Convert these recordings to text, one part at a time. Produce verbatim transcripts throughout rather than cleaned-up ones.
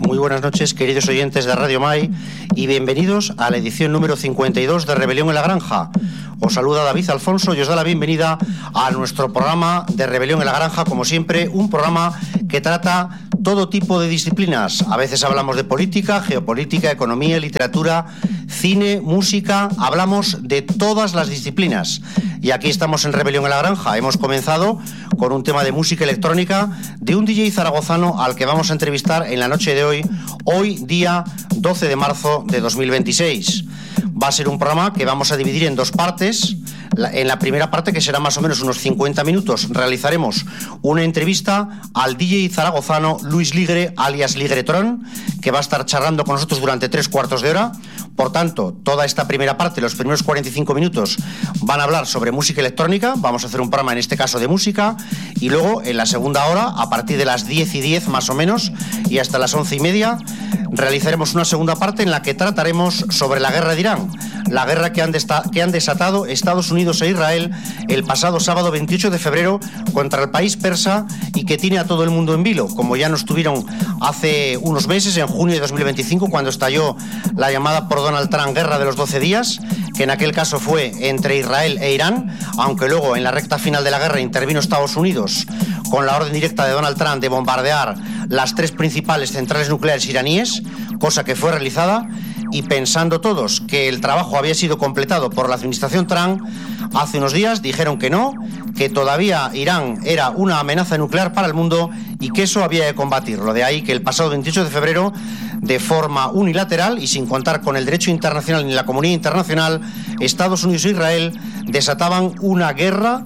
Muy buenas noches, queridos oyentes de Radio Mai, y bienvenidos a la edición número cincuenta y dos de Rebelión en la Granja. Os saluda David Alfonso y os da la bienvenida a nuestro programa de Rebelión en la Granja, como siempre, un programa que trata todo tipo de disciplinas. A veces hablamos de política, geopolítica, economía, literatura, cine, música, hablamos de todas las disciplinas. Y aquí estamos en Rebelión en la Granja. Hemos comenzado con un tema de música electrónica de un D J zaragozano al que vamos a entrevistar en la noche de hoy, hoy día doce de marzo de dos mil veintiséis. Va a ser un programa que vamos a dividir en dos partes. En la primera parte, que será más o menos unos cincuenta minutos, realizaremos una entrevista al D J zaragozano Luis Ligre, alias Ligretron, que va a estar charlando con nosotros durante tres cuartos de hora. Por tanto, toda esta primera parte, los primeros cuarenta y cinco minutos, van a hablar sobre música electrónica. Vamos a hacer un programa, en este caso, de música. Y luego, en la segunda hora, a partir de las diez y diez más o menos, y hasta las once y media, realizaremos una segunda parte en la que trataremos sobre la guerra de Irán. La guerra que han, desta- que han desatado Estados Unidos e Israel el pasado sábado veintiocho de febrero contra el país persa y que tiene a todo el mundo en vilo, como ya nos tuvieron hace unos meses, en junio de dos mil veinticinco, cuando estalló la llamada por Donald Trump guerra de los doce días, que en aquel caso fue entre Israel e Irán, aunque luego en la recta final de la guerra intervino Estados Unidos con la orden directa de Donald Trump de bombardear las tres principales centrales nucleares iraníes, cosa que fue realizada. Y pensando todos que el trabajo había sido completado por la administración Trump, hace unos días dijeron que no, que todavía Irán era una amenaza nuclear para el mundo y que eso había de combatirlo. De ahí que el pasado veintiocho de febrero, de forma unilateral y sin contar con el derecho internacional ni la comunidad internacional, Estados Unidos e Israel desataban una guerra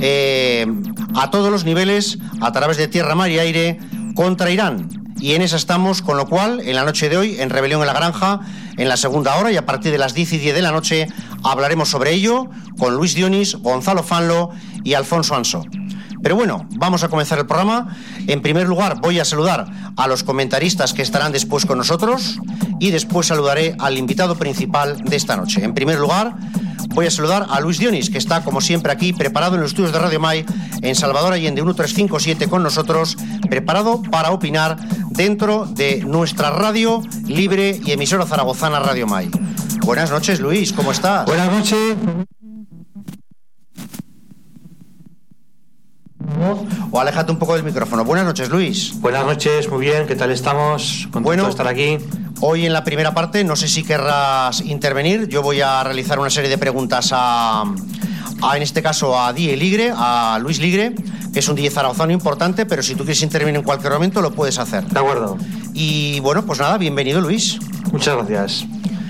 eh, a todos los niveles, a través de tierra, mar y aire, contra Irán. Y en esa estamos, con lo cual, en la noche de hoy, en Rebelión en la Granja, en la segunda hora, y a partir de las diez y diez de la noche, hablaremos sobre ello con Luis Dionis, Gonzalo Fanlo y Alfonso Ansó. Pero bueno, vamos a comenzar el programa. En primer lugar, voy a saludar a los comentaristas que estarán después con nosotros y después saludaré al invitado principal de esta noche. En primer lugar, voy a saludar a Luis Dionis, que está, como siempre, aquí, preparado en los estudios de Radio Mai, en Salvador Allende mil trescientos cincuenta y siete con nosotros, preparado para opinar dentro de nuestra radio libre y emisora zaragozana Radio Mai. Buenas noches, Luis, ¿cómo estás? Buenas noches. O aléjate un poco del micrófono. Buenas noches, Luis. Buenas noches, muy bien, ¿qué tal estamos? Contento bueno, de estar aquí. Hoy en la primera parte, no sé si querrás intervenir. Yo voy a realizar una serie de preguntas a, a en este caso, a D J Ligre, a Luis Ligre, que es un D J zaragozano importante, pero si tú quieres intervenir en cualquier momento, lo puedes hacer. De acuerdo. Y bueno, pues nada, bienvenido, Luis. Muchas gracias.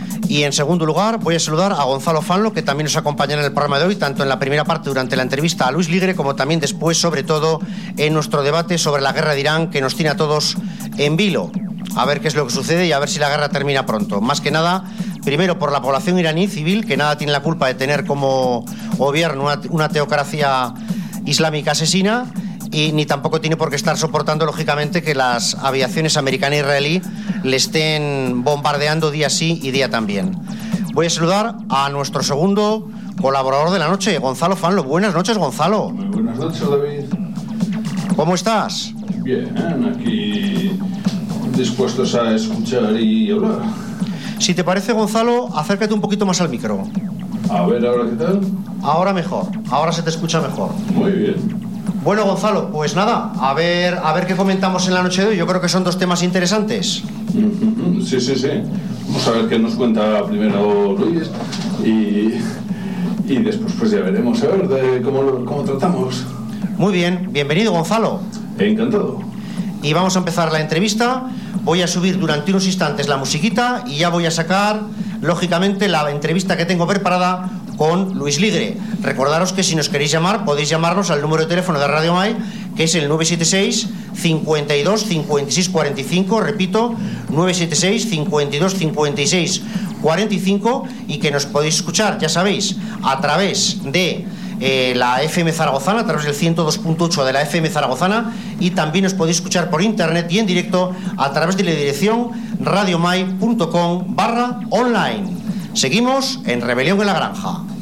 Y en segundo lugar voy a saludar a Gonzalo Fanlo, que también nos acompañará en el programa de hoy, tanto en la primera parte durante la entrevista a Luis Ligre, como también después, sobre todo, en nuestro debate sobre la guerra de Irán, que nos tiene a todos en vilo. A ver qué es lo que sucede y a ver si la guerra termina pronto. Más que nada, primero por la población iraní civil, que nada tiene la culpa de tener como gobierno una, una teocracia islámica asesina, y ni tampoco tiene por qué estar soportando, lógicamente, que las aviaciones americana e israelí le estén bombardeando día sí y día también. Voy a saludar a nuestro segundo colaborador de la noche, Gonzalo Fanlo. Buenas noches, Gonzalo. Muy buenas noches, David. ¿Cómo estás? Bien, aquí dispuestos a escuchar y hablar. Si te parece, Gonzalo, acércate un poquito más al micro. A ver, ¿ahora qué tal? Ahora mejor, ahora se te escucha mejor. Muy bien. Bueno, Gonzalo, pues nada, a ver, a ver qué comentamos en la noche de hoy. Yo creo que son dos temas interesantes. Sí, sí, sí. Vamos a ver qué nos cuenta primero Luis y, y después pues ya veremos a ver de cómo, cómo tratamos. Muy bien, bienvenido, Gonzalo. Encantado. Y vamos a empezar la entrevista. Voy a subir durante unos instantes la musiquita y ya voy a sacar, lógicamente, la entrevista que tengo preparada con Luis Ligre. Recordaros que si nos queréis llamar, podéis llamarnos al número de teléfono de Radio Mai, que es el nueve siete seis, cincuenta y dos, cincuenta y seis cuarenta y cinco, repito, nueve siete seis, cincuenta y dos, cincuenta y seis cuarenta y cinco, y que nos podéis escuchar, ya sabéis, a través de eh, la F M Zaragozana, a través del ciento dos punto ocho de la F M Zaragozana, y también os podéis escuchar por internet y en directo a través de la dirección radiomai punto com barra online. Seguimos en Rebelión en la Granja.